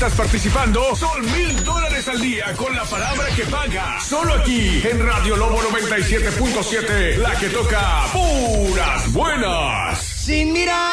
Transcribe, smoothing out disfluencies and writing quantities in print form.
estás participando, son $1000 al día con la palabra que paga. Solo aquí, en Radio Lobo 97.7, la que toca puras buenas. Sin mirar